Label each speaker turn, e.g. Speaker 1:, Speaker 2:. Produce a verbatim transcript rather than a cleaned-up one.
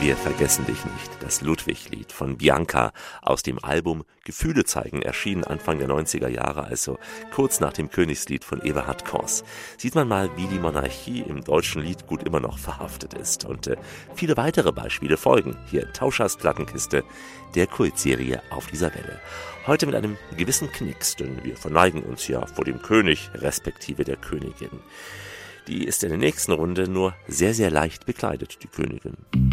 Speaker 1: Wir vergessen dich nicht, das Ludwig-Lied von Bianca aus dem Album Gefühle zeigen, erschienen Anfang der neunziger Jahre, also kurz nach dem Königslied von Eberhard Kors. Sieht man mal, wie die Monarchie im deutschen Liedgut immer noch verhaftet ist. Und äh, viele weitere Beispiele folgen hier in Tauschers Plattenkiste, der Kultserie Auf dieser Welle. Heute mit einem gewissen Knicks, denn wir verneigen uns ja vor dem König respektive der Königin. Die ist in der nächsten Runde nur sehr, sehr leicht bekleidet, die Königin.